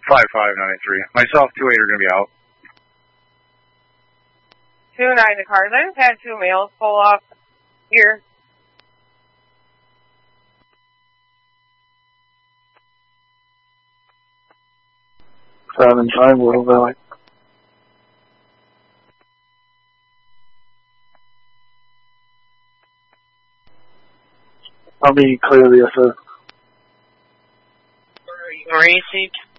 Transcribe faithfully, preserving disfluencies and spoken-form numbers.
five five nine three. Myself, two eight are going to be out. two nine to cars. I just had two males pull off here. seven five, Willow Valley. I'll be clear of the S O. Received.